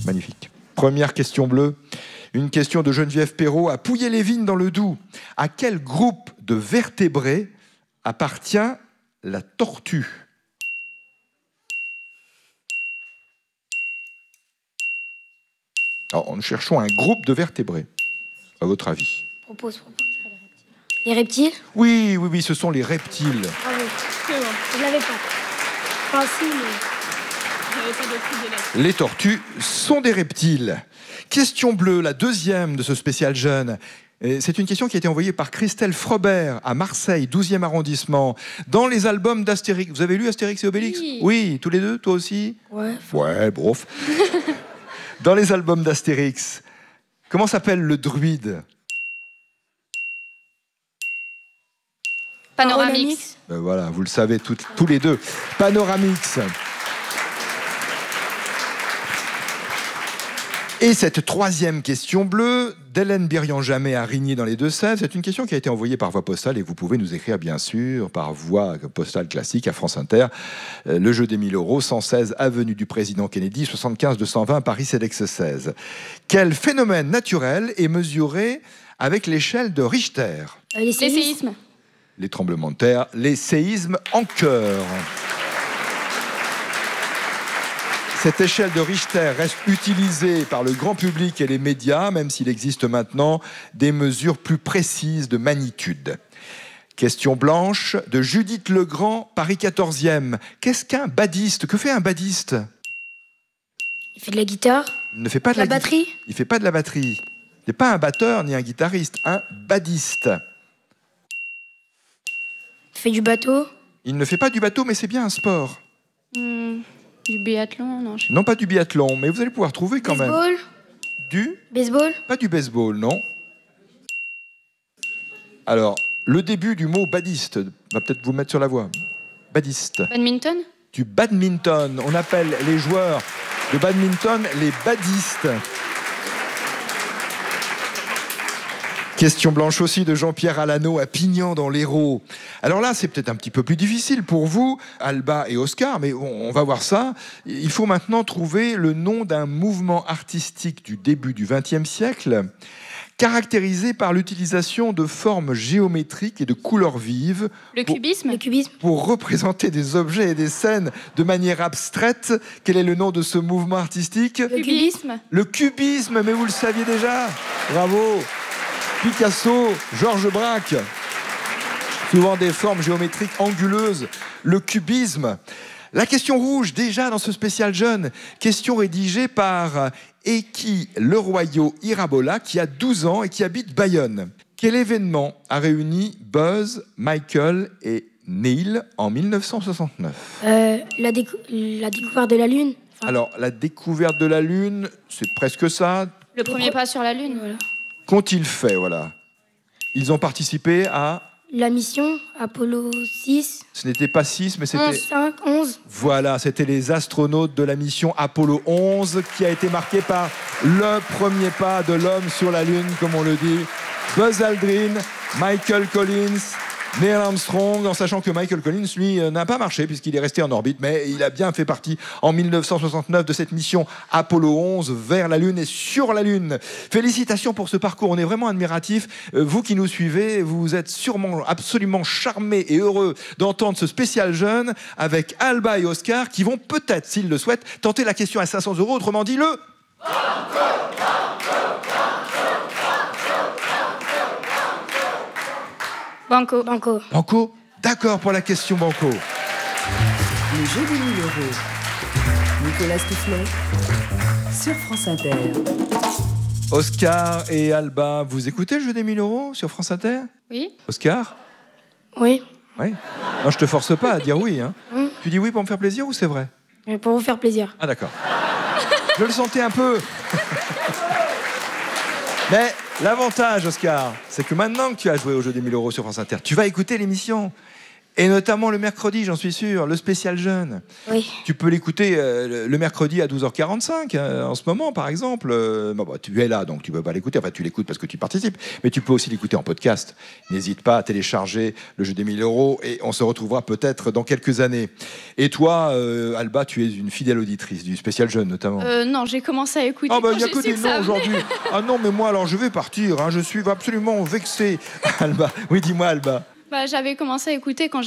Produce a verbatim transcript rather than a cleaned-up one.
Magnifique. Première question bleue. Une question de Geneviève Perrault à Pouillé-les-Vignes dans le Doubs. À quel groupe de vertébrés appartient la tortue? Alors, nous cherchons un groupe de vertébrés, à votre avis. Propose, propose. Les reptiles? Oui, oui, oui, ce sont les reptiles. Bravo. C'est bon. Je l'avais pas. Enfin, si, mais... Les tortues sont des reptiles. Question bleue, la deuxième de ce spécial jeune. C'est une question qui a été envoyée par Christelle Frobert à Marseille, douzième arrondissement. Dans les albums d'Astérix. Vous avez lu Astérix et Obélix? Oui. Oui, tous les deux, toi aussi? Ouais. Ouais, brof. Dans les albums d'Astérix, comment s'appelle le druide? Panoramix. Ben voilà, vous le savez tout, tous les deux. Panoramix. Et cette troisième question bleue, d'Hélène Birian-Jamais à Rigny dans les Deux-Sèvres, c'est une question qui a été envoyée par voie postale et vous pouvez nous écrire bien sûr par voie postale classique à France Inter. Le jeu des mille euros, cent seize avenue du Président Kennedy, soixante-quinze deux cent vingt Paris Cedex seize. Quel phénomène naturel est mesuré avec l'échelle de Richter? Euh, les séismes. Les séismes. Les tremblements de terre, les séismes en cœur. Cette échelle de Richter reste utilisée par le grand public et les médias, même s'il existe maintenant des mesures plus précises de magnitude. Question blanche de Judith Legrand, Paris quatorzième. Qu'est-ce qu'un badiste? Que fait un badiste? Il fait de la guitare. Il ne fait pas de la, la batterie. gui- Il fait pas de la batterie. Il n'est pas un batteur ni un guitariste, un badiste. Il fait du bateau. Il ne fait pas du bateau, mais c'est bien un sport. Hmm, du biathlon, non. Je... Non, pas du biathlon, mais vous allez pouvoir trouver quand même. Baseball. Du Baseball. Pas du baseball, non. Alors, le début du mot badiste va peut-être vous mettre sur la voie. Badiste. Badminton. Du badminton. On appelle les joueurs de badminton les badistes. Question blanche aussi de Jean-Pierre Alano à Pignan dans l'Hérault. Alors là, c'est peut-être un petit peu plus difficile pour vous, Alba et Oscar, mais on va voir ça. Il faut maintenant trouver le nom d'un mouvement artistique du début du vingtième siècle, caractérisé par l'utilisation de formes géométriques et de couleurs vives. Le pour- cubisme. Le cubisme. Pour représenter des objets et des scènes de manière abstraite. Quel est le nom de ce mouvement artistique? Le Cubisme. Le cubisme, mais vous le saviez déjà. Bravo. Picasso, Georges Braque. Souvent des formes géométriques anguleuses. Le cubisme. La question rouge, déjà dans ce spécial jeune. Question rédigée par Eki Leroyau Irabola, qui a douze ans et qui habite Bayonne. Quel événement a réuni Buzz, Michael et Neil en mille neuf cent soixante-neuf? Euh, la, décou- la découverte de la Lune. Enfin, Alors, la découverte de la Lune, c'est presque ça. Le premier pas sur la Lune. voilà. Qu'ont-ils fait, voilà? Ils ont participé à... La mission Apollo six, Ce n'était pas six, mais c'était... cinq, onze. Voilà, c'était les astronautes de la mission Apollo onze qui a été marquée par le premier pas de l'homme sur la Lune, comme on le dit. Buzz Aldrin, Michael Collins, Neil Armstrong, en sachant que Michael Collins, lui, euh, n'a pas marché puisqu'il est resté en orbite, mais il a bien fait partie en mille neuf cent soixante-neuf de cette mission Apollo onze vers la Lune et sur la Lune. Félicitations pour ce parcours, on est vraiment admiratifs. Euh, vous qui nous suivez, vous êtes sûrement absolument charmés et heureux d'entendre ce spécial jeune avec Alba et Oscar qui vont peut-être, s'ils le souhaitent, tenter la question à cinq cents euros, autrement dit le... Banco. Banco. Banco? D'accord pour la question Banco. Le jeu des mille euros. Nicolas Stoufflet sur France Inter. Oscar et Alba, vous écoutez le jeu des mille euros sur France Inter? Oui. Oscar? Oui. Oui. Non, je te force pas à dire oui. Hein. Mm. Tu dis oui pour me faire plaisir ou c'est vrai? Mais pour vous faire plaisir. Ah d'accord. Je le sentais un peu. Mais l'avantage, Oscar, c'est que maintenant que tu as joué au jeu des mille euros sur France Inter, tu vas écouter l'émission. Et notamment le mercredi, j'en suis sûr, le spécial jeune. Oui. Tu peux l'écouter euh, le mercredi à douze heures quarante-cinq, hein, en ce moment, par exemple. Euh, bon, bah, tu es là, donc tu ne peux pas l'écouter. Enfin, tu l'écoutes parce que tu participes. Mais tu peux aussi l'écouter en podcast. N'hésite pas à télécharger le jeu des mille euros et on se retrouvera peut-être dans quelques années. Et toi, euh, Alba, tu es une fidèle auditrice du spécial jeune, notamment. Euh, non, j'ai commencé à écouter. Ah bah quand il n'y a j'ai que su des que ça noms venait. aujourd'hui. Ah non, mais moi alors je vais partir, hein, je suis absolument vexé. Alba, oui dis-moi Alba. Bah, j'avais commencé à écouter quand